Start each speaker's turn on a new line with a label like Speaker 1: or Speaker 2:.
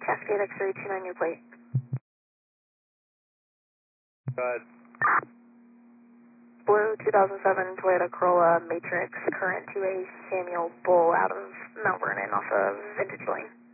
Speaker 1: Cascade X-ray 29 your plate.
Speaker 2: Go ahead.
Speaker 1: Blue 2007 Toyota Corolla Matrix, current to a Samuel Bull out of Mount Vernon off of Vintage Lane.